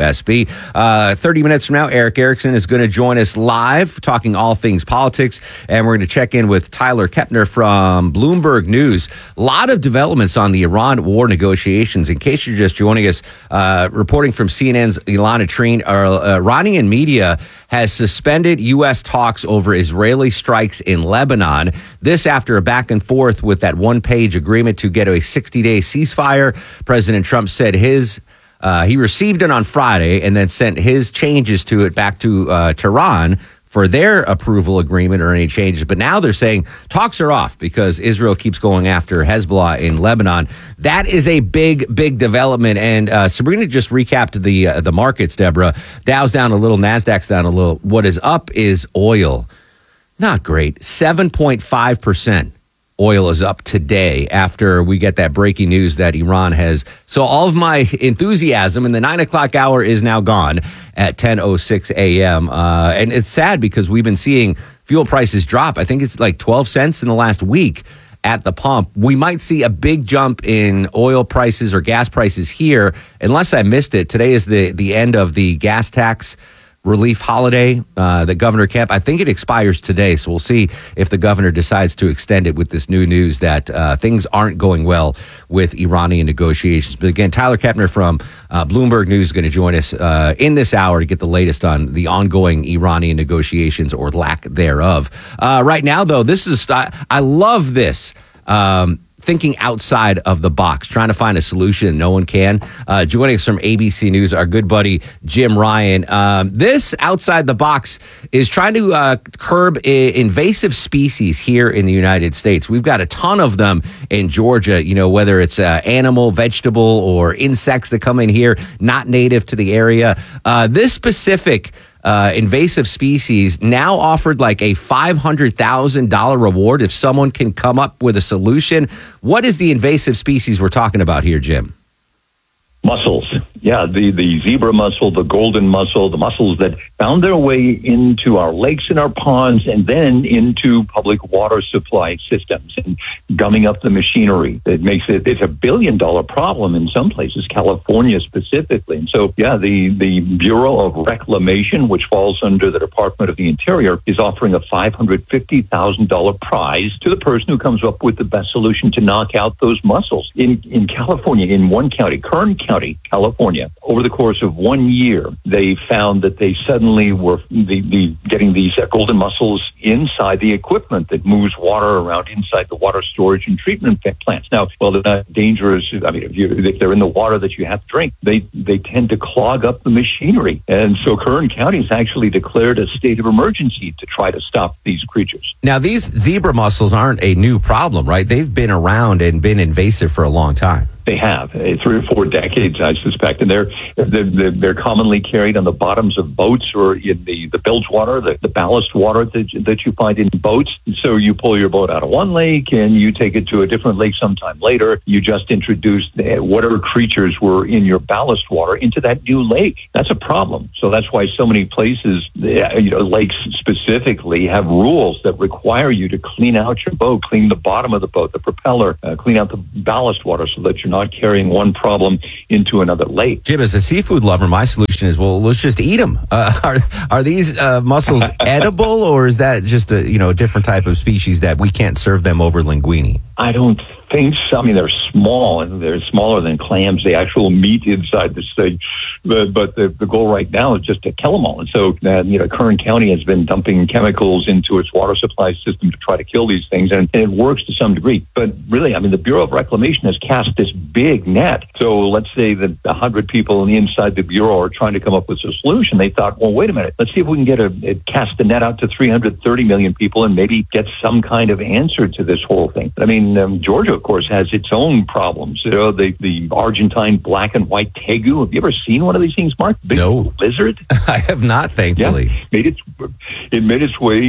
WSB. 30 minutes from now, Eric Erickson is going to join us live, talking all things politics, and we're going to check in with Tyler Kepner from Bloomberg News. A lot of developments on the Iran war negotiations. In case you're just joining us, reporting from CNN's Ilana Treen, Iranian media has suspended U.S. talks over Israeli strikes in Lebanon. This after a back and forth with that one-page agreement to get a 60-day ceasefire. President Trump said he received it on Friday and then sent his changes to it back to Tehran for their approval agreement or any changes. But now they're saying talks are off because Israel keeps going after Hezbollah in Lebanon. That is a big, big development. And Sabrina just recapped the markets, Deborah. Dow's down a little, NASDAQ's down a little. What is up is oil. Not great. 7.5%. Oil is up today after we get that breaking news that Iran has. So all of my enthusiasm in the 9 o'clock hour is now gone at 10:06 a.m. And it's sad because we've been seeing fuel prices drop. I think it's like 12 cents in the last week at the pump. We might see a big jump in oil prices or gas prices here. Unless I missed it, today is the end of the gas tax relief holiday that Governor Kemp, I think it expires today. So we'll see if the governor decides to extend it with this new news that things aren't going well with Iranian negotiations. But again, Tyler Kepner from Bloomberg News is going to join us in this hour to get the latest on the ongoing Iranian negotiations or lack thereof. Right now, though, I love this. Thinking outside of the box, trying to find a solution no one can. Joining us from ABC News, our good buddy Jim Ryan. This outside the box is trying to curb invasive species here in the United States. We've got a ton of them in Georgia, whether it's animal, vegetable, or insects that come in here, not native to the area. This specific invasive species now offered like a $500,000 reward if someone can come up with a solution. What is the invasive species we're talking about here, Jim? Mussels. Yeah, the zebra mussel, the golden mussel, the mussels that found their way into our lakes and our ponds and then into public water supply systems and gumming up the machinery. It's a $1 billion problem in some places, California specifically. And so, yeah, the Bureau of Reclamation, which falls under the Department of the Interior, is offering a $550,000 prize to the person who comes up with the best solution to knock out those mussels. In California, in one county, Kern County, California, California, over the course of 1 year, they found that they suddenly were getting these golden mussels inside the equipment that moves water around inside the water storage and treatment plants. Now, well, they're not dangerous. I mean, if they're in the water that you have to drink, they tend to clog up the machinery. And so Kern County has actually declared a state of emergency to try to stop these creatures. Now, these zebra mussels aren't a new problem, right? They've been around and been invasive for a long time. They have 3 or 4 decades, I suspect, and they're commonly carried on the bottoms of boats or in the bilge water, the ballast water that you find in boats. So you pull your boat out of one lake and you take it to a different lake sometime later. You just introduce whatever creatures were in your ballast water into that new lake. That's a problem. So that's why so many places, lakes specifically, have rules that require you to clean out your boat, clean the bottom of the boat, the propeller, clean out the ballast water so that you're not carrying one problem into another lake. Jim, as a seafood lover, my solution is, well, let's just eat them. Are these mussels edible, or is that just a different type of species that we can't serve them over linguine? I don't think so. I mean, they're small, and they're smaller than clams. The actual meat inside the steak. But the goal right now is just to kill them all. And so, Kern County has been dumping chemicals into its water supply system to try to kill these things, and it works to some degree. But really, I mean, the Bureau of Reclamation has cast this big net. So let's say that 100 people inside the Bureau are trying to come up with a solution. They thought, well, wait a minute. Let's see if we can cast the net out to 330 million people and maybe get some kind of answer to this whole thing. I mean, Georgia, of course, has its own problems. The Argentine black and white tegu. Have you ever seen one of these things, Mark? Big no. Lizard? I have not, thankfully. Yeah. It made its way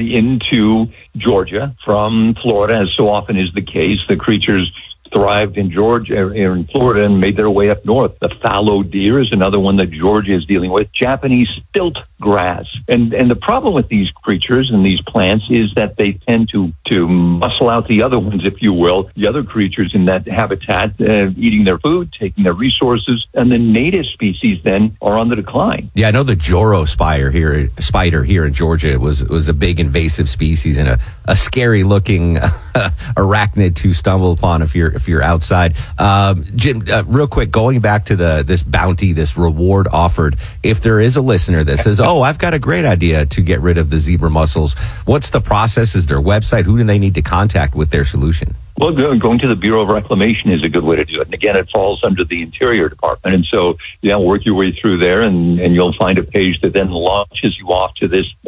into Georgia from Florida, as so often is the case. The creatures thrived in Georgia, in Florida, and made their way up north. The fallow deer is another one that Georgia is dealing with. Japanese stilt grass. And the problem with these creatures and these plants is that they tend to muscle out the other ones, if you will, the other creatures in that habitat, eating their food, taking their resources, and the native species then are on the decline. Yeah, I know the Joro spider here in Georgia was a big invasive species and a scary looking arachnid to stumble upon if you're outside. Jim, real quick, going back to this bounty, this reward offered, if there is a listener that says, oh, I've got a great idea to get rid of the zebra mussels, what's the process? Is there a website? Who do they need to contact with their solution? Well, going to the Bureau of Reclamation is a good way to do it. And again, it falls under the Interior Department. And so, work your way through there, and you'll find a page that then launches you off to this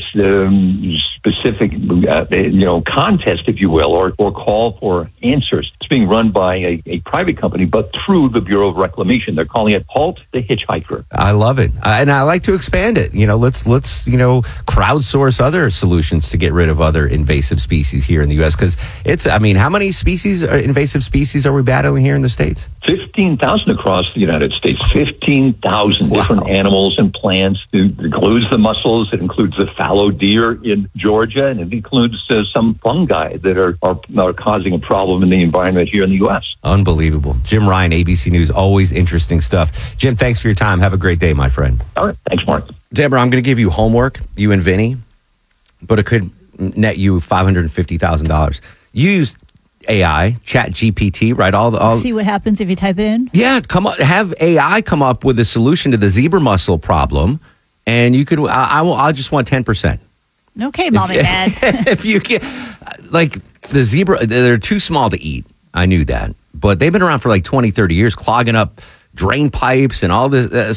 specific, contest, if you will, or call for answers. It's being run by a private company, but through the Bureau of Reclamation. They're calling it Halt the Hitchhiker. I love it. And I like to expand it. Let's crowdsource other solutions to get rid of other invasive species here in the U.S. Because how many invasive species are we battling here in the States? 15,000 across the United States. 15,000 different animals and plants. It includes the mussels. It includes the fallow deer in Georgia, and it includes some fungi that are causing a problem in the environment here in the U.S. Unbelievable. Jim Ryan, ABC News. Always interesting stuff. Jim, thanks for your time. Have a great day, my friend. All right. Thanks, Mark. Deborah, I'm going to give you homework, you and Vinny, but it could net you $550,000. Use AI, Chat GPT, right? All see what happens if you type it in. Yeah, have AI come up with a solution to the zebra mussel problem, and you could. I just want 10%. Okay, Mom and Dad. If you get the zebra, they're too small to eat. I knew that, but they've been around for 20, 30 years, clogging up drain pipes and all this.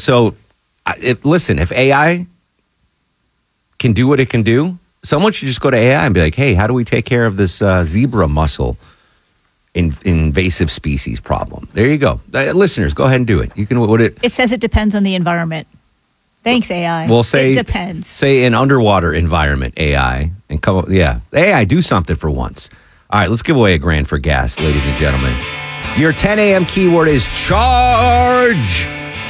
If AI can do what it can do, someone should just go to AI and be like, hey, how do we take care of this zebra mussel invasive species problem? There you go. Listeners, go ahead and do it. You can. It says it depends on the environment. Thanks, AI. Well, it depends. Say an underwater environment, AI, and come up. Yeah, AI, do something for once. All right, let's give away $1,000 for gas, ladies and gentlemen. Your 10 a.m. keyword is charge.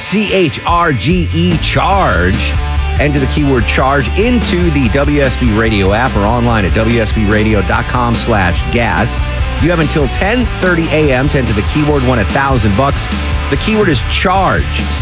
CHRGE, charge. Enter the keyword charge into the WSB Radio app or online at WSBradio.com/gas. You have until 10:30 a.m. to enter the keyword, win $1,000. The keyword is charge,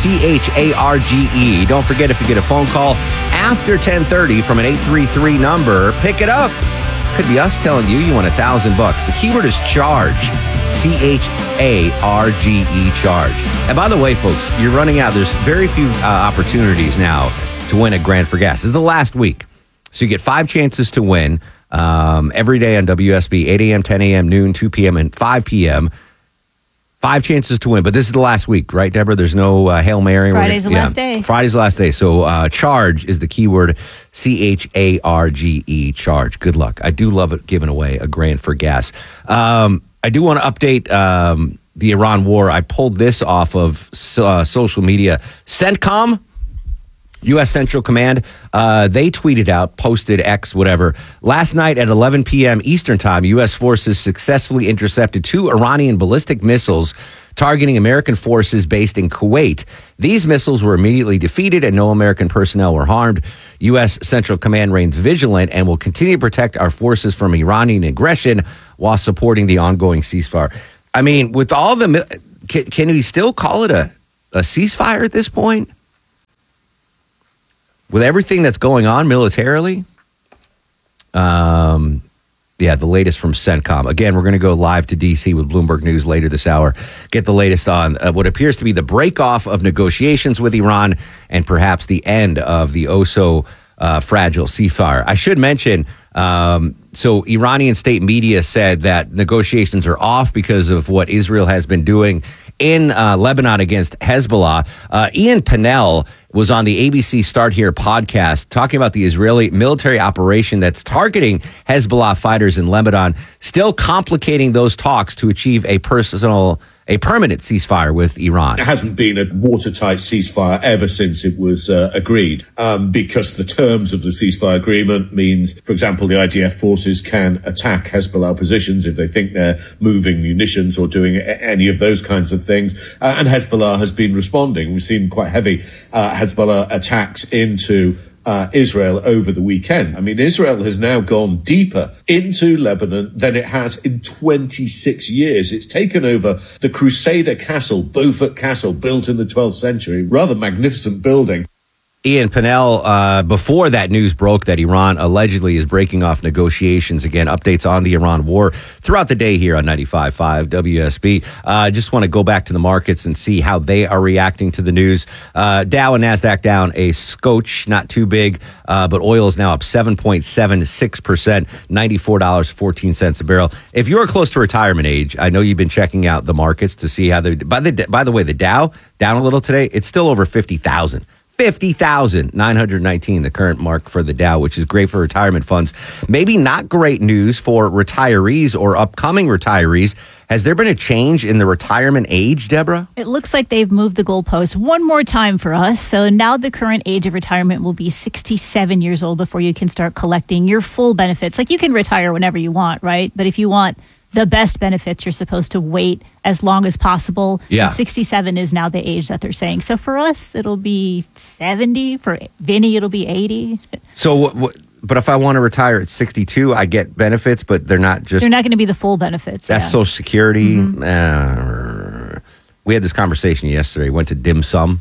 CHARGE. Don't forget, if you get a phone call after 10:30 from an 833 number, pick it up. Could be us telling you won $1,000. The keyword is charge, CHARGE charge. And by the way, folks, you're running out. There's very few opportunities now to win a Grand for Gas. This is the last week. So you get 5 chances to win every day on WSB, 8 a.m., 10 a.m., noon, 2 p.m., and 5 p.m. 5 chances to win. But this is the last week, right, Deborah? There's no Hail Mary. Friday's the last day. Friday's the last day. So charge is the keyword, CHARGE, charge. Good luck. I do love it giving away a Grand for Gas. I do want to update the Iran war. I pulled this off of social media. CENTCOM, U.S. Central Command, they tweeted out, posted X, whatever. Last night at 11 p.m. Eastern Time, U.S. forces successfully intercepted 2 Iranian ballistic missiles targeting American forces based in Kuwait. These missiles were immediately defeated and no American personnel were harmed. U.S. Central Command remains vigilant and will continue to protect our forces from Iranian aggression while supporting the ongoing ceasefire. I mean, with all the... Can we still call it a ceasefire at this point? With everything that's going on militarily? Yeah, the latest from CENTCOM. Again, we're going to go live to D.C. with Bloomberg News later this hour. Get the latest on what appears to be the break-off of negotiations with Iran and perhaps the end of the fragile ceasefire. I should mention, so Iranian state media said that negotiations are off because of what Israel has been doing in Lebanon against Hezbollah. Ian Pennell was on the ABC Start Here podcast talking about the Israeli military operation that's targeting Hezbollah fighters in Lebanon, still complicating those talks to achieve a permanent ceasefire with Iran. It hasn't been a watertight ceasefire ever since it was agreed, because the terms of the ceasefire agreement means, for example, the IDF forces can attack Hezbollah positions if they think they're moving munitions or doing any of those kinds of things. And Hezbollah has been responding. We've seen quite heavy Hezbollah attacks into Israel over the weekend. I mean, Israel has now gone deeper into Lebanon than it has in 26 years. It's taken over the Crusader Castle, Beaufort Castle, built in the 12th century. Rather magnificent building. Ian Pennell, before that news broke that Iran allegedly is breaking off negotiations. Again, updates on the Iran war throughout the day here on 95.5 WSB. Just want to go back to the markets and see how they are reacting to the news. Dow and NASDAQ down a scotch, not too big, but oil is now up 7.76%, $94.14 a barrel. If you're close to retirement age, I know you've been checking out the markets to see how they... By the way, the Dow, down a little today, it's still over 50,000. 50,919, the current mark for the Dow, which is great for retirement funds. Maybe not great news for retirees or upcoming retirees. Has there been a change in the retirement age, Deborah? It looks like they've moved the goalpost one more time for us. So now the current age of retirement will be 67 years old before you can start collecting your full benefits. Like, you can retire whenever you want, right? But if you want the best benefits, you're supposed to wait as long as possible. Yeah. And 67 is now the age that they're saying. So for us, it'll be 70. For Vinny, it'll be 80. So, but if I want to retire at 62, I get benefits, but they're not just... They're not going to be the full benefits. That's Social Security. Mm-hmm. We had this conversation yesterday. Went to Dim Sum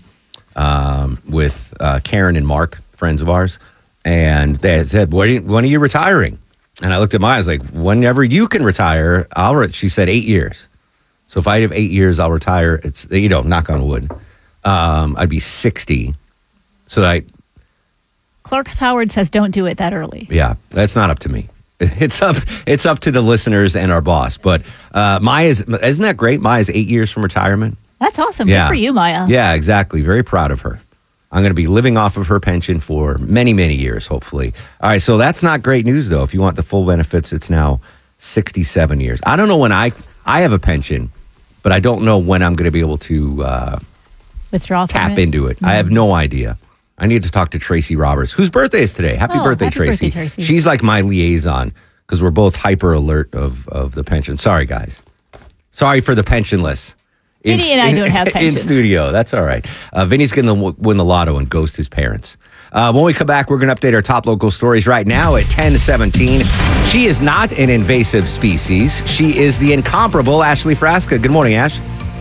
with Karen and Mark, friends of ours. And they said, when are you retiring? And I looked at my eyes like, whenever you can retire, she said 8 years. So if I have 8 years, I'll retire. It's, knock on wood. I'd be 60. So Clark Howard says don't do it that early. Yeah, that's not up to me. It's up to the listeners and our boss. But Maya isn't that great? Maya's 8 years from retirement. That's awesome. Yeah. Good for you, Maya. Yeah, exactly. Very proud of her. I'm going to be living off of her pension for many, many years, hopefully. All right, so that's not great news, though. If you want the full benefits, it's now 67 years. I don't know when I have a pension, but I don't know when I'm going to be able to withdraw from tap into it. Mm-hmm. I have no idea. I need to talk to Tracy Roberts, whose birthday is today. Happy birthday, Tracy. She's like my liaison because we're both hyper alert of the pension. Sorry, guys. Sorry for the pensionless. Vinny and I don't have pensions. In studio. That's all right. Vinny's going to win the lotto and ghost his parents. When we come back, we're going to update our top local stories right now at 10:17. She is not an invasive species. She is the incomparable Ashley Frasca. Good morning, Ash.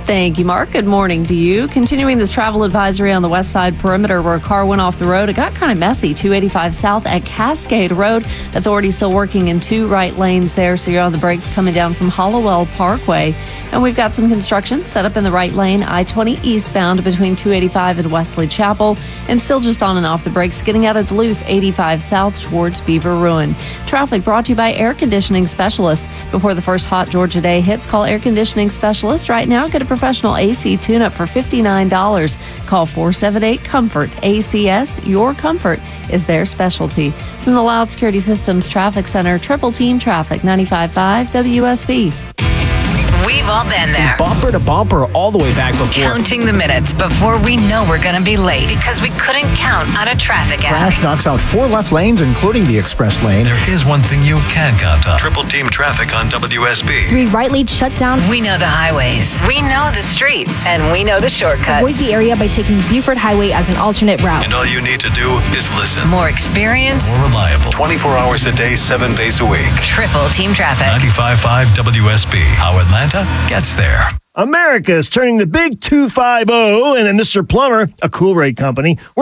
Thank you, Mark. Good morning to you. Continuing this travel advisory on the west side perimeter where a car went off the road. It got kind of messy. 285 south at Cascade Road. Authorities still working in 2 right lanes there, so you're on the brakes coming down from Hollowell Parkway. And we've got some construction set up in the right lane, I-20 eastbound between 285 and Wesley Chapel, and still just on and off the brakes getting out of Duluth 85 south towards Beaver Ruin. Traffic brought to you by Air Conditioning Specialist. Before the first hot Georgia day hits, call Air Conditioning Specialist right now. Get a professional AC tune-up for $59. Call 478-COMFORT. ACS, your comfort is their specialty. From the Loud Security Systems Traffic Center, Triple Team Traffic, 95.5 WSB. We've all been there. Bumper to bumper all the way back before. Counting the minutes before we know we're going to be late because we couldn't count on a traffic app. Crash knocks out 4 left lanes, including the express lane. There is one thing you can count on. Triple Team Traffic on WSB. 3 right lanes shut down. We know the highways. We know the streets. And we know the shortcuts. Avoid the area by taking Buford Highway as an alternate route. And all you need to do is listen. More experience. More reliable. 24 hours a day, 7 days a week. Triple Team Traffic. 95.5 WSB. How Atlanta gets there. America is turning the big 250 and then Mr. Plumber, a Cool Rate company.